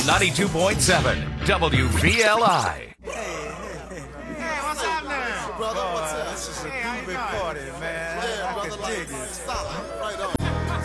92.7 WVLI. Hey, what's up now? Brother, what's up? This is a Hey, how you groovy doing? party, man. Yeah, I brother, can dig like, it. solid. Right on.